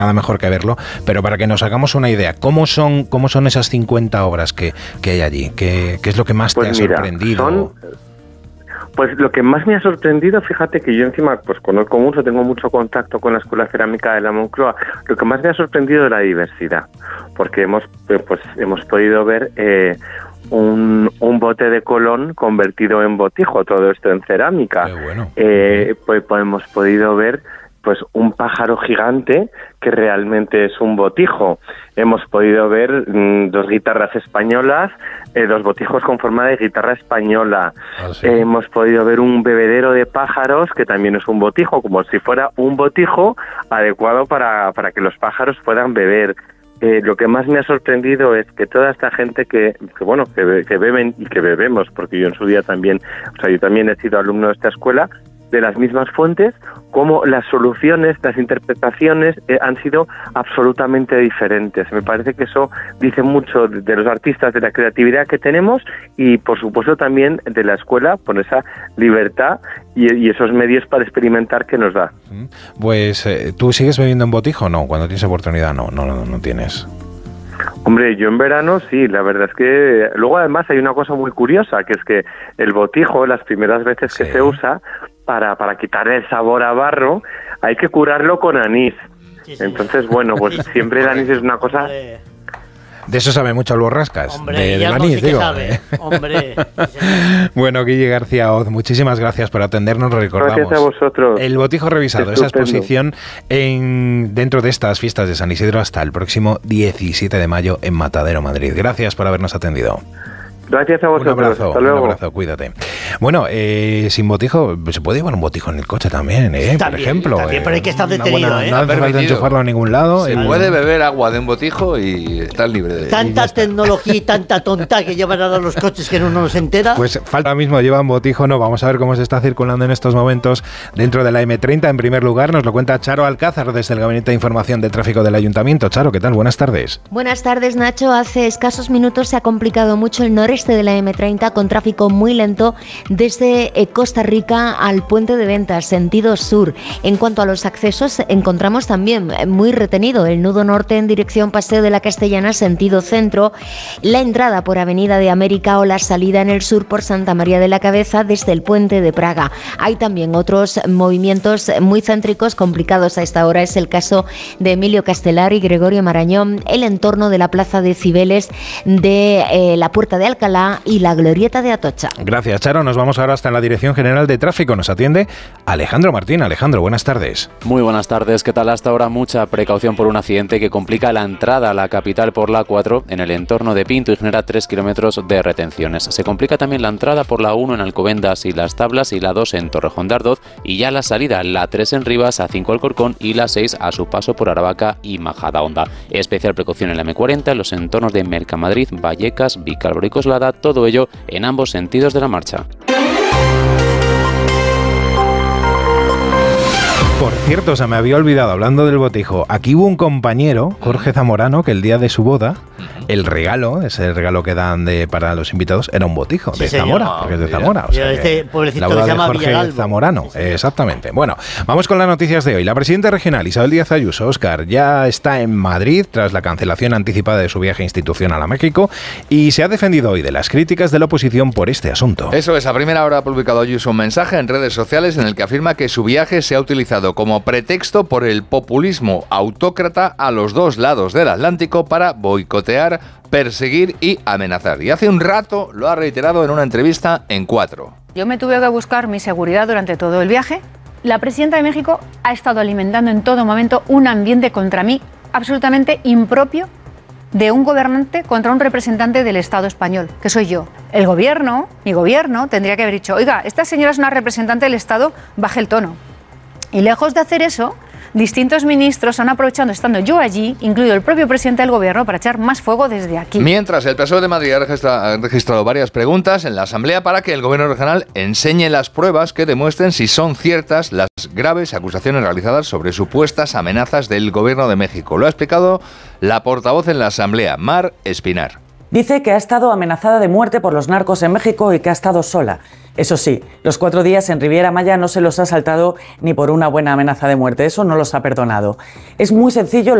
nada mejor que verlo, pero para que nos hagamos una idea, ¿cómo son esas 50 obras que hay allí? ¿Qué es lo que más te ha sorprendido? Pues lo que más me ha sorprendido, fíjate que yo encima pues conozco mucho, tengo mucho contacto con la Escuela Cerámica de la Moncloa, lo que más me ha sorprendido es la diversidad, porque hemos podido ver un bote de Colón convertido en botijo, todo esto en cerámica. Qué bueno. Pues hemos podido ver pues un pájaro gigante que realmente es un botijo. Hemos podido ver 2 guitarras españolas, 2 botijos con forma de guitarra española. Sí. Hemos podido ver un bebedero de pájaros que también es un botijo, como si fuera un botijo adecuado para que los pájaros puedan beber. Lo que más me ha sorprendido es que toda esta gente que beben y que bebemos, porque yo en su día también, yo también he sido alumno de esta escuela, de las mismas fuentes, como las soluciones, las interpretaciones han sido absolutamente diferentes. Me parece que eso dice mucho de los artistas, de la creatividad que tenemos y, por supuesto, también de la escuela, por esa libertad y esos medios para experimentar que nos da. Pues, ¿tú sigues bebiendo en botijo o no? Cuando tienes oportunidad, no tienes. Hombre, yo en verano sí, la verdad es que luego además hay una cosa muy curiosa, que es que el botijo, las primeras veces que se usa, para quitar el sabor a barro, hay que curarlo con anís. Sí. Entonces, bueno, pues siempre el anís es una cosa... De eso sabe mucho el Borrascas. Hombre, del anís, sí que sabe. Hombre. Bueno, Guille García Oz, muchísimas gracias por atendernos. Recordamos. Gracias a vosotros. El botijo revisado, Estupendo. Esa exposición dentro de estas fiestas de San Isidro hasta el próximo 17 de mayo en Matadero, Madrid. Gracias por habernos atendido. Gracias a vosotros. Hasta luego. Un abrazo, cuídate. Bueno, sin botijo, se puede llevar un botijo en el coche también, por ejemplo. También, pero hay que estar detenido, No hace falta enchufarlo a ningún lado. Se puede beber agua de un botijo y estar libre de... Tanta tecnología y tanta tonta que llevan ahora los coches que uno no se entera. Pues falta ahora mismo llevan botijo, no. Vamos a ver cómo se está circulando en estos momentos dentro de la M30. En primer lugar, nos lo cuenta Charo Alcázar desde el Gabinete de Información de Tráfico del Ayuntamiento. Charo, ¿qué tal? Buenas tardes. Buenas tardes, Nacho. Hace escasos minutos se ha complicado mucho el noreste de la M30 con tráfico muy lento desde Costa Rica al Puente de Ventas, sentido sur. En cuanto a los accesos, encontramos también muy retenido el nudo norte en dirección Paseo de la Castellana, sentido centro, la entrada por Avenida de América o la salida en el sur por Santa María de la Cabeza desde el Puente de Praga. Hay también otros movimientos muy céntricos complicados a esta hora. Es el caso de Emilio Castelar y Gregorio Marañón, el entorno de la Plaza de Cibeles, de la Puerta de Alcalá y la Glorieta de Atocha. Gracias, Charo. Nos vamos ahora hasta la Dirección General de Tráfico. Nos atiende Alejandro Martín. Alejandro, buenas tardes. Muy buenas tardes. ¿Qué tal? Hasta ahora mucha precaución por un accidente que complica la entrada a la capital por la A4 en el entorno de Pinto y genera 3 kilómetros de retenciones. Se complica también la entrada por la 1 en Alcobendas y Las Tablas y la 2 en Torrejón de Ardoz y ya la salida, la 3 en Rivas, A5 Alcorcón y la 6 a su paso por Aravaca y Majadahonda. Especial precaución en la M40 en los entornos de Mercamadrid, Vallecas, Vicálvaro y Coslada, todo ello en ambos sentidos de la marcha. Por cierto, se me había olvidado, hablando del botijo, aquí hubo un compañero, Jorge Zamorano, que el día de su boda, el regalo, ese regalo que dan para los invitados, era un botijo de Zamora, porque es de Zamora. O sea, este pobrecito la boda que se llama de Jorge Villalbo. Zamorano, exactamente. Bueno, vamos con las noticias de hoy. La presidenta regional, Isabel Díaz Ayuso, Óscar, ya está en Madrid tras la cancelación anticipada de su viaje institucional a México y se ha defendido hoy de las críticas de la oposición por este asunto. Eso es, a primera hora ha publicado Ayuso un mensaje en redes sociales en el que afirma que su viaje se ha utilizado como pretexto por el populismo autócrata a los dos lados del Atlántico para boicotear, perseguir y amenazar. Y hace un rato lo ha reiterado en una entrevista en 4. Yo me tuve que buscar mi seguridad durante todo el viaje. La presidenta de México ha estado alimentando en todo momento un ambiente contra mí absolutamente impropio de un gobernante contra un representante del Estado español, que soy yo. El gobierno, mi gobierno, tendría que haber dicho, oiga, esta señora es una representante del Estado, baje el tono. Y lejos de hacer eso, distintos ministros han aprovechado, estando yo allí, incluido el propio presidente del gobierno, para echar más fuego desde aquí. Mientras, el PSOE de Madrid ha registrado varias preguntas en la Asamblea para que el gobierno regional enseñe las pruebas que demuestren si son ciertas las graves acusaciones realizadas sobre supuestas amenazas del gobierno de México. Lo ha explicado la portavoz en la Asamblea, Mar Espinar. Dice que ha estado amenazada de muerte por los narcos en México y que ha estado sola. Eso sí, los 4 días en Riviera Maya no se los ha saltado ni por una buena amenaza de muerte. Eso no los ha perdonado. Es muy sencillo.